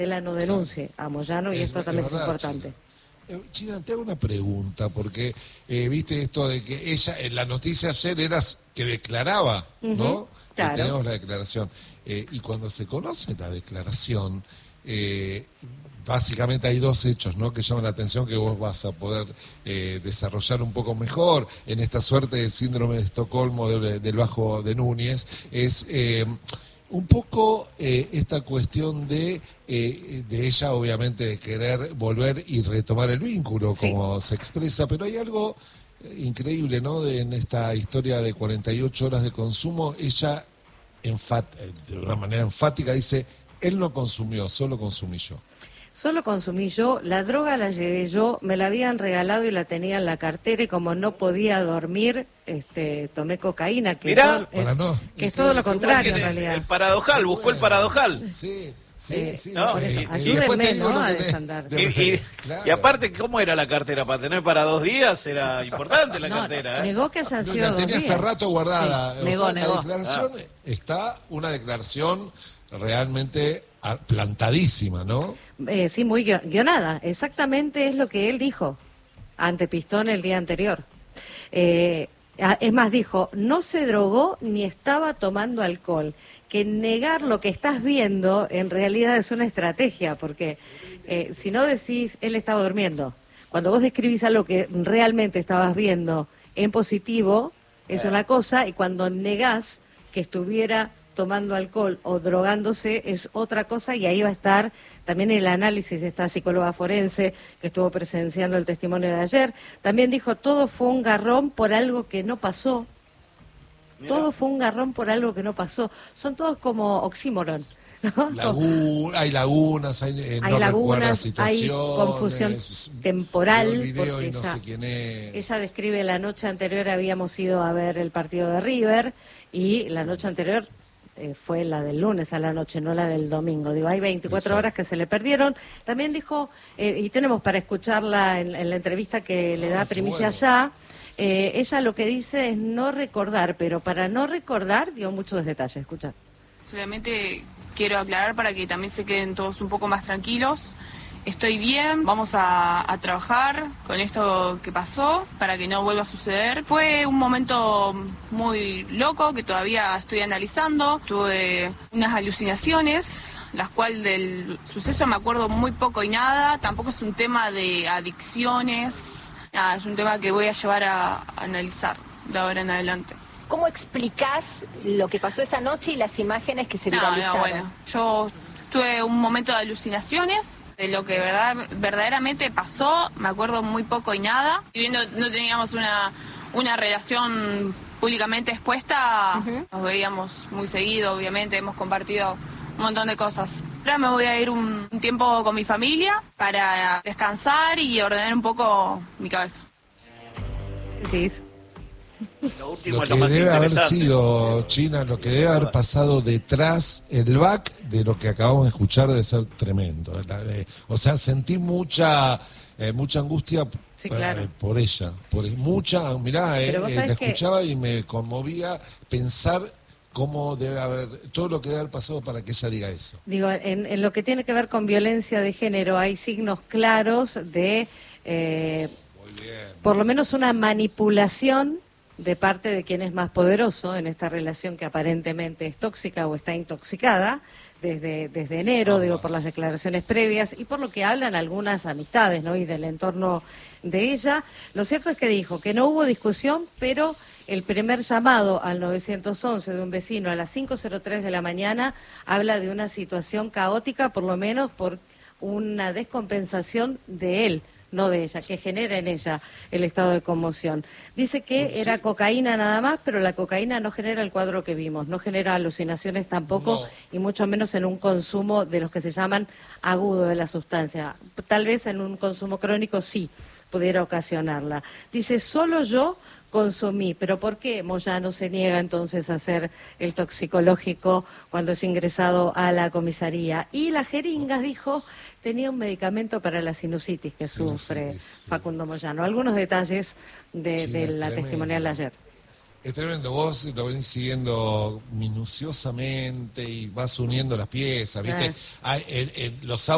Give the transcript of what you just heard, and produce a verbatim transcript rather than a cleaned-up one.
la no denuncie a Moyano, y Es- esto también es es, verdad, importante. China. Eh, China, te hago una pregunta, porque eh, viste esto de que ella, en la noticia ayer era que declaraba, Uh-huh, ¿no? claro. Que teníamos la declaración. Eh, y cuando se conoce la declaración, eh, básicamente hay dos hechos, ¿no?, que llaman la atención, que vos vas a poder eh, desarrollar un poco mejor en esta suerte de síndrome de Estocolmo de, del Bajo de Núñez. Es... Eh, Un poco eh, esta cuestión de, eh, de ella, obviamente, de querer volver y retomar el vínculo, Sí. como se expresa, pero hay algo eh, increíble, ¿no?, de, en esta historia de cuarenta y ocho horas de consumo. Ella, enfat, de una manera enfática, dice, él no consumió, solo consumí yo. Solo consumí yo, la droga la llevé yo, me la habían regalado y la tenía en la cartera, y como no podía dormir, este, tomé cocaína, que, Mirá, todo, para es, no, que es qué- todo lo qué contrario El, en bueno. realidad. el paradojal, buscó el paradojal. Sí, sí, Eh, sí. no, por eso, eh, ayúdenme, después te digo ¿no?, lo a que te- desandar. de- Y, y- claro. y aparte, ¿cómo era la cartera? Para tener para dos días era importante la No, cartera, ¿eh? negó que hayan No, sido la dos tenía días. hace rato guardada. Sí, O negó, sea, negó. La declaración está, una declaración realmente a- plantadísima, ¿no? Eh, sí, muy guio- guionada. Exactamente es lo que él dijo ante Pistón el día anterior. Eh, a- es más, dijo, no se drogó ni estaba tomando alcohol. Que negar lo que estás viendo en realidad es una estrategia, porque eh, si no decís, él estaba durmiendo. Cuando vos describís algo que realmente estabas viendo en positivo, es una cosa, y cuando negás que estuviera tomando alcohol o drogándose es otra cosa, y ahí va a estar también el análisis de esta psicóloga forense que estuvo presenciando el testimonio de ayer. También dijo, todo fue un garrón por algo que no pasó. Mirá. Todo fue un garrón por algo que no pasó. Son todos como oxímoron, ¿no? Lagu- hay lagunas, hay, eh, Hay no recuerda lagunas, hay situaciones, confusión vio temporal, el video porque y no ella- sé quién es. Ella describe, la noche anterior habíamos ido a ver el partido de River, y la noche anterior eh, fue la del lunes a la noche, no la del domingo. Digo, hay veinticuatro Exacto. horas que se le perdieron. También dijo, eh, y tenemos para escucharla en, en la entrevista que le da Ah, qué Primicia bueno. Ya, eh, ella lo que dice es no recordar, pero para no recordar dio muchos detalles. Escucha. Solamente quiero aclarar para que también se queden todos un poco más tranquilos. Estoy bien, vamos a, a trabajar con esto que pasó para que no vuelva a suceder. Fue un momento muy loco que todavía estoy analizando. Tuve unas alucinaciones, las cuales del suceso me acuerdo muy poco y nada. Tampoco es un tema de adicciones, nada, es un tema que voy a llevar a, a analizar de ahora en adelante. ¿Cómo explicás lo que pasó esa noche y las imágenes que se No, viralizaron? no, bueno, yo tuve un momento de alucinaciones de lo que verdad, verdaderamente pasó, me acuerdo muy poco y nada. Si bien no, no teníamos una, una relación públicamente expuesta, Uh-huh. nos veíamos muy seguido, obviamente, hemos compartido un montón de cosas. Ahora me voy a ir un, un tiempo con mi familia para descansar y ordenar un poco mi cabeza. Sí. Lo último Lo es que lo más debe haber interesante. sido, China, lo que debe haber pasado detrás, el back de lo que acabamos de escuchar debe ser tremendo. La- eh, O sea, sentí mucha eh, mucha angustia Sí, por, claro. por ella. Por, mucha, mirá, eh, Pero vos eh, sabés la que- escuchaba y me conmovía pensar cómo debe haber, todo lo que debe haber pasado para que ella diga eso. Digo, en, en lo que tiene que ver con violencia de género hay signos claros de, eh, Muy bien. por lo menos, una manipulación de parte de quien es más poderoso en esta relación que aparentemente es tóxica o está intoxicada desde, desde enero, Ambas. digo, por las declaraciones previas y por lo que hablan algunas amistades, ¿no?, y del entorno de ella. Lo cierto es que dijo que no hubo discusión, pero el primer llamado al nueve once de un vecino a las cinco cero tres de la mañana habla de una situación caótica, por lo menos por una descompensación de él, no de ella, que genera en ella el estado de conmoción. Dice que era cocaína nada más, pero la cocaína no genera el cuadro que vimos, no genera alucinaciones tampoco, No. y mucho menos en un consumo de los que se llaman agudo de la sustancia. Tal vez en un consumo crónico sí pudiera ocasionarla. Dice, solo yo consumí, pero ¿por qué Moyano se niega entonces a hacer el toxicológico cuando es ingresado a la comisaría? Y las jeringas, dijo, tenía un medicamento para la sinusitis que Sinusitis, sufre sí. Facundo Moyano. Algunos detalles de, Sí, de es la tremendo. testimonial de ayer. Es tremendo, vos lo venís siguiendo minuciosamente y vas uniendo las piezas, ¿viste? Ah. Hay, eh, eh, los